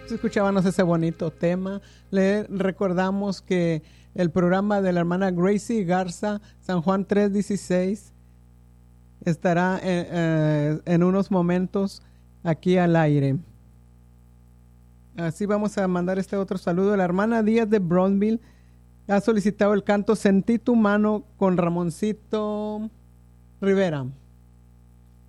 Escuchábamos ese bonito tema. Le recordamos que el programa de la hermana Gracie Garza, San Juan 316, estará en unos momentos aquí al aire. Así vamos a mandar este otro saludo. La hermana Díaz de Bronzeville ha solicitado el canto Sentí tu mano con Ramoncito Rivera.